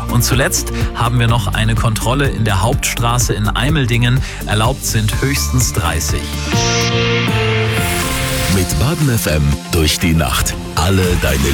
Und zuletzt haben wir noch eine Kontrolle in der Hauptstraße in Eimeldingen. Erlaubt sind höchstens 30. Mit Baden FM durch die Nacht. Alle deine